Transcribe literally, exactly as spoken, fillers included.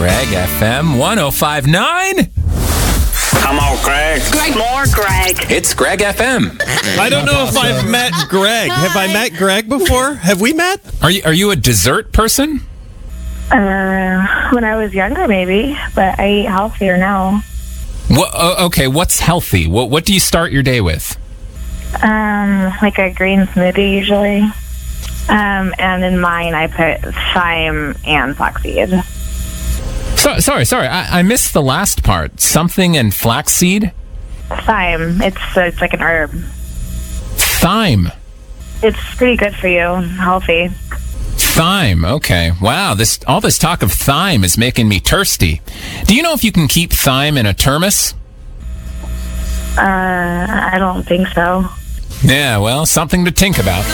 Greg F M one oh five point nine. Come on, Greg. Greg. More Greg. It's Greg F M. I don't know if I've met Greg. Have I met Greg before? Have we met? Are you are you a dessert person? Uh, when I was younger, maybe, but I eat healthier now. What, uh, okay, what's healthy? What what do you start your day with? Um, like a green smoothie usually. Um, and in mine, I put thyme and flaxseed. So, sorry, sorry, I, I missed the last part. Something and flaxseed? Thyme. It's it's like an herb. Thyme. It's pretty good for you. Healthy. Thyme. Okay. Wow. This all this talk of thyme is making me thirsty. Do you know if you can keep thyme in a thermos? Uh, I don't think so. Yeah. Well, something to think about.